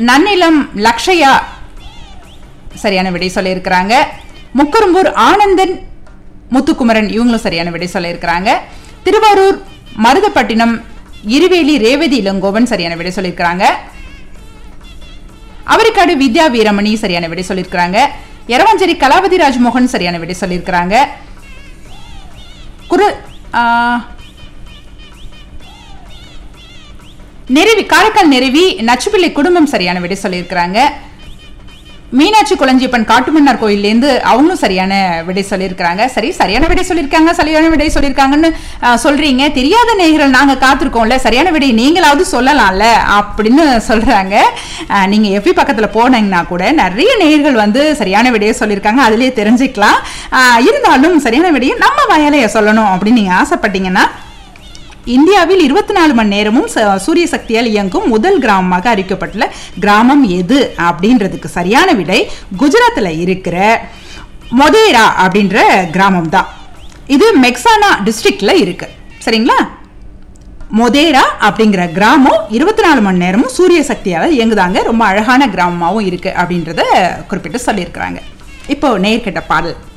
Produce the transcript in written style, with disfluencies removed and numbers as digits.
நன்னிலம் லக்ஷயா சரியான விடை சொல்லியிருக்கிறாங்க. முக்கரும்பூர் ஆனந்தன் முத்துக்குமரன் இவங்களும் சரியான விடை சொல்லியிருக்கிறாங்க. திருவாரூர் மருதப்பட்டினம் இருவேலி ரேவதி இளங்கோவன் சரியான விடை சொல்லியிருக்கிறாங்க. அவரிக்காடு வித்யா வீரமணி சரியான விடை சொல்லியிருக்கிறாங்க. எரவாஞ்சேரி கலாவதி ராஜ்மோகன் சரியான விடை சொல்லியிருக்கிறாங்க. நெருவி காரைக்கால் நெருவி நச்சுப்பிள்ளை குடும்பம் சரியான விடை சொல்லியிருக்கிறாங்க. மீனாட்சி குளஞ்சியப்பன் காட்டுமன்னார் கோயிலேருந்து அவங்களும் சரியான விடை சொல்லியிருக்கிறாங்க. சரியான விடை சொல்லியிருக்காங்கன்னு சொல்றீங்க. தெரியாத நேயர்கள் நாங்க காத்திருக்கோம்ல, சரியான விடை நீங்களாவது சொல்லலாம்ல அப்படின்னு சொல்றாங்க. நீங்க எஃபி பக்கத்துல போனீங்கன்னா கூட நிறைய நேயர்கள் சரியான விடையை சொல்லியிருக்காங்க, அதுலயே தெரிஞ்சுக்கலாம். இருந்தாலும் சரியான விடையை நம்ம வாயால சொல்லணும் அப்படின்னு நீங்க ஆசைப்பட்டீங்கன்னா, இந்தியாவில் 24 மணி நேரமும் சூரிய சக்தியால் இயங்கும் முதல் கிராமமாக அறிவிக்கப்பட்டுள்ள கிராமம் எது அப்படின்றதுக்கு சரியான விடை குஜராத்தில் இருக்கிற மொதேரா அப்படின்ற கிராமம் தான். இது மெக்சானா டிஸ்ட்ரிக்ட்ல இருக்கு. சரிங்களா? மொதேரா அப்படிங்கிற கிராமம் 24 மணி நேரமும் சூரிய சக்தியால் இயங்குதாங்க. ரொம்ப அழகான கிராமமாகவும் இருக்கு அப்படின்றத குறிப்பிட்டு சொல்லியிருக்கிறாங்க. இப்போ நேர்கிட்ட பாடல்